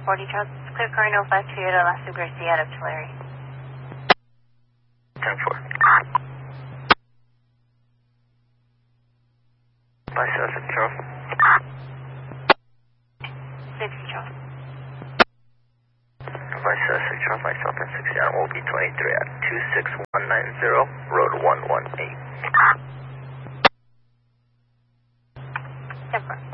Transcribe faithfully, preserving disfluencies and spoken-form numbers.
forty Charles. Clear car no five two eight Alaska Garcia out of Tulare. ten four. By Sussex, Charles. sixty Charles. By Sussex, Charles, myself and sixty Adam will be twenty-three at two six one nine zero, road one one eight. ten four.